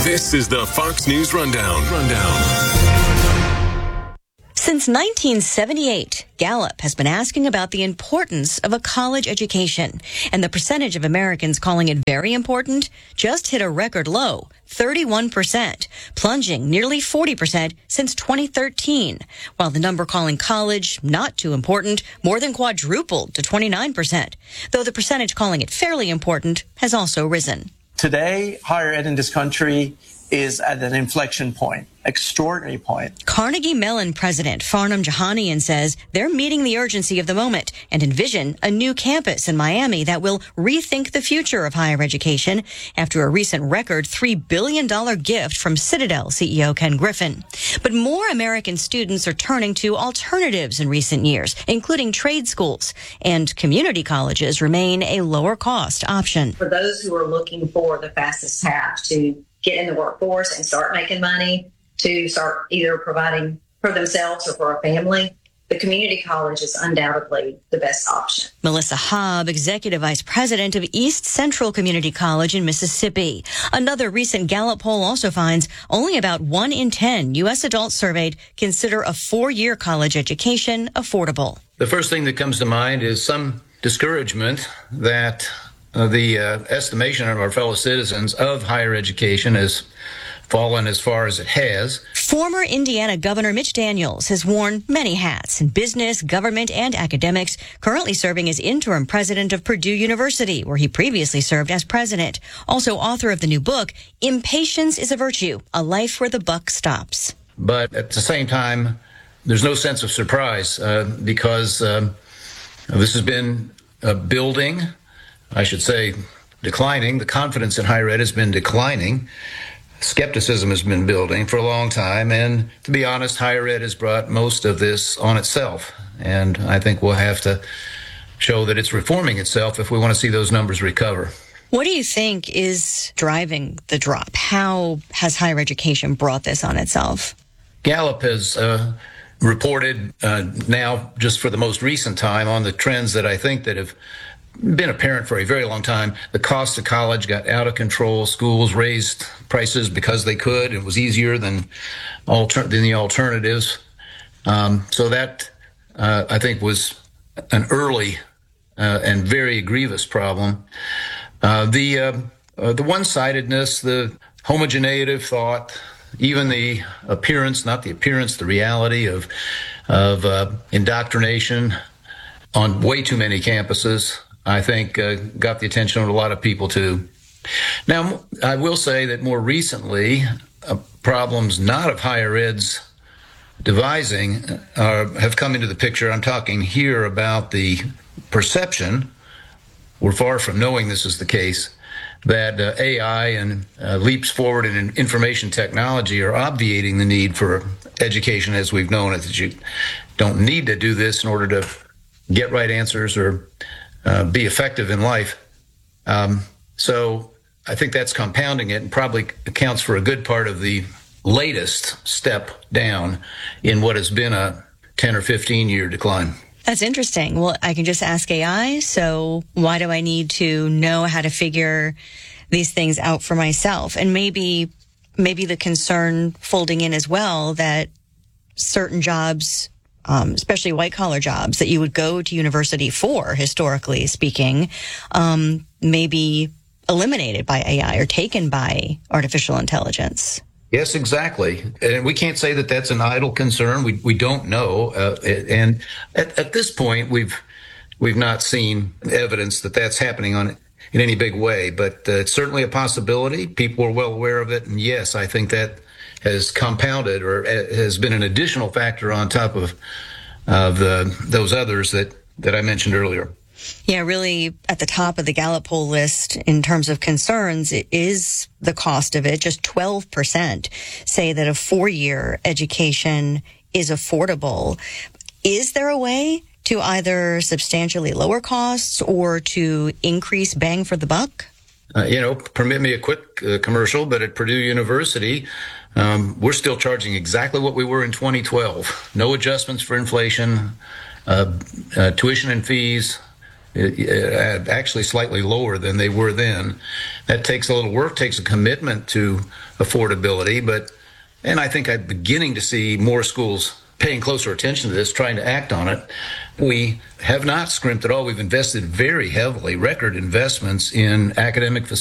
This is the Fox News Rundown. Since 1978, Gallup has been asking about the importance of a college education, and the percentage of Americans calling it very important just hit a record low, 31%, plunging nearly 40% since 2013, while the number calling college not too important more than quadrupled to 29%, though the percentage calling it fairly important has also risen. Today, higher ed in this country is at an inflection point, extraordinary point. Carnegie Mellon president Farnam Jahanian says they're meeting the urgency of the moment and envision a new campus in Miami that will rethink the future of higher education after a recent record $3 billion gift from Citadel CEO Ken Griffin. But more American students are turning to alternatives in recent years, including trade schools, and community colleges remain a lower cost option. For those who are looking for the fastest path to get in the workforce and start making money, to start either providing for themselves or for a family, the community college is undoubtedly the best option. Melissa Hobb, Executive Vice President of East Central Community College in Mississippi. Another recent Gallup poll also finds only about 1 in 10 U.S. adults surveyed consider a 4-year college education affordable. The first thing that comes to mind is some discouragement that the estimation of our fellow citizens of higher education has fallen as far as it has. Former Indiana Governor Mitch Daniels has worn many hats in business, government, and academics, currently serving as interim president of Purdue University, where he previously served as president. Also author of the new book, Impatience is a Virtue, A Life Where the Buck Stops. But at the same time, there's no sense of surprise because this has been building, I should say, declining. The confidence in higher ed has been declining. Skepticism has been building for a long time. And to be honest, higher ed has brought most of this on itself. And I think we'll have to show that it's reforming itself if we want to see those numbers recover. What do you think is driving the drop? How has higher education brought this on itself? Gallup has reported now, just for the most recent time, on the trends that I think that have been apparent for a very long time. The cost of college got out of control. Schools raised prices because they could. It was easier than the alternatives. So that, I think, was an early and very grievous problem. The one-sidedness, the homogeneity thought, even the appearance, not the appearance, the reality of indoctrination on way too many campuses, I think got the attention of a lot of people too. Now, I will say that more recently, problems not of higher ed's devising have come into the picture. I'm talking here about the perception, we're far from knowing this is the case, that AI and leaps forward in information technology are obviating the need for education as we've known it, that you don't need to do this in order to get right answers or be effective in life. So I think that's compounding it and probably accounts for a good part of the latest step down in what has been a 10 or 15-year decline. That's interesting. Well, I can just ask AI, so why do I need to know how to figure these things out for myself? And maybe the concern folding in as well that certain jobs, especially white-collar jobs that you would go to university for, historically speaking, may be eliminated by AI or taken by artificial intelligence. Yes, exactly. And we can't say that that's an idle concern. We don't know. And at this point, we've not seen evidence that that's happening in any big way. But it's certainly a possibility. People are well aware of it. And yes, I think that has compounded or has been an additional factor on top of those others that I mentioned earlier. Yeah, really at the top of the Gallup poll list in terms of concerns is the cost of it. Just 12% say that a 4-year education is affordable. Is there a way to either substantially lower costs or to increase bang for the buck? Permit me a quick commercial, but at Purdue University, we're still charging exactly what we were in 2012. No adjustments for inflation, tuition and fees actually slightly lower than they were then. That takes a little work, takes a commitment to affordability, and I think I'm beginning to see more schools paying closer attention to this, trying to act on it. We have not scrimped at all. We've invested very heavily, record investments in academic facilities.